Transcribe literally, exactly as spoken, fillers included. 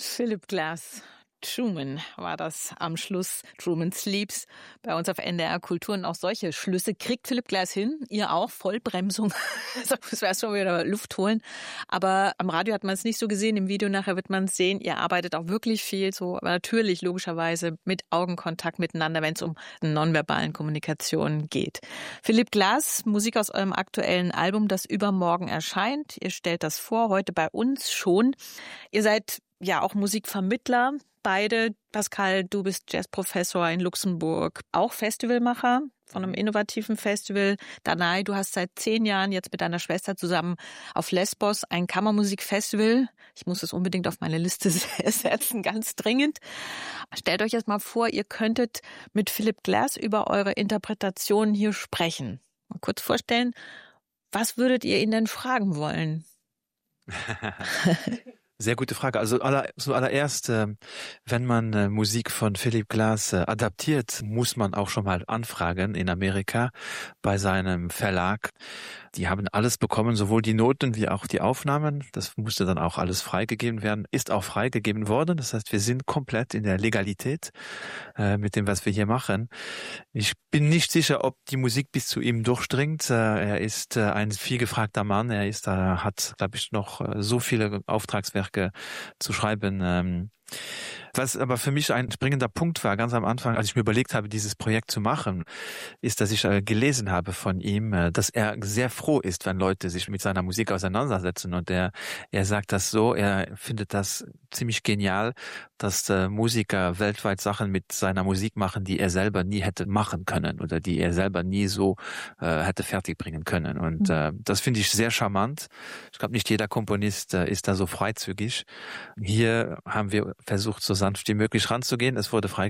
Philip Glass. Truman war das am Schluss. Truman Sleeps bei uns auf N D R Kultur. Und auch solche Schlüsse kriegt Philip Glass hin. Ihr auch, Vollbremsung. Das wäre schon wieder Luft holen. Aber am Radio hat man es nicht so gesehen. Im Video nachher wird man es sehen. Ihr arbeitet auch wirklich viel so, aber natürlich logischerweise mit Augenkontakt miteinander, wenn es um nonverbalen Kommunikation geht. Philip Glass, Musik aus eurem aktuellen Album, das übermorgen erscheint. Ihr stellt das vor, heute bei uns schon. Ihr seid ja auch Musikvermittler. Beide, Pascal, du bist Jazzprofessor in Luxemburg, auch Festivalmacher von einem innovativen Festival. Danai, du hast seit zehn Jahren jetzt mit deiner Schwester zusammen auf Lesbos ein Kammermusikfestival. Ich muss es unbedingt auf meine Liste setzen, ganz dringend. Stellt euch jetzt mal vor, ihr könntet mit Philip Glass über eure Interpretation hier sprechen. Mal kurz vorstellen, was würdet ihr ihn denn fragen wollen? Sehr gute Frage. Also aller, zuallererst, äh, wenn man äh, Musik von Philip Glass äh, adaptiert, muss man auch schon mal anfragen in Amerika bei seinem Verlag. Die haben alles bekommen, sowohl die Noten wie auch die Aufnahmen. Das musste dann auch alles freigegeben werden, ist auch freigegeben worden. Das heißt, wir sind komplett in der Legalität äh, mit dem, was wir hier machen. Ich bin nicht sicher, ob die Musik bis zu ihm durchdringt. Äh, er ist äh, ein vielgefragter Mann. Er ist, äh, hat, glaube ich, noch äh, so viele Auftragswerke zu schreiben. Ähm, Was aber für mich ein springender Punkt war, ganz am Anfang, als ich mir überlegt habe, dieses Projekt zu machen, ist, dass ich äh, gelesen habe von ihm, äh, dass er sehr froh ist, wenn Leute sich mit seiner Musik auseinandersetzen. Und er, er sagt das so, er findet das ziemlich genial, dass äh, Musiker weltweit Sachen mit seiner Musik machen, die er selber nie hätte machen können oder die er selber nie so äh, hätte fertigbringen können. Und äh, das finde ich sehr charmant. Ich glaube, nicht jeder Komponist äh, ist da so freizügig. Hier haben wir versucht, so sanft wie möglich ranzugehen. Es wurde freigegeben.